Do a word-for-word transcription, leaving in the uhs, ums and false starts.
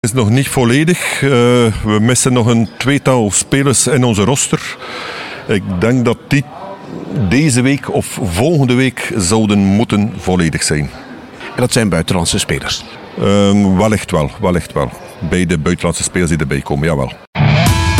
Het is nog niet volledig. Uh, we missen nog een tweetal spelers in onze roster. Ik denk dat die deze week of volgende week zouden moeten volledig zijn. En dat zijn buitenlandse spelers? Uh, wellicht wel, wellicht wel. Bij de buitenlandse spelers die erbij komen, jawel.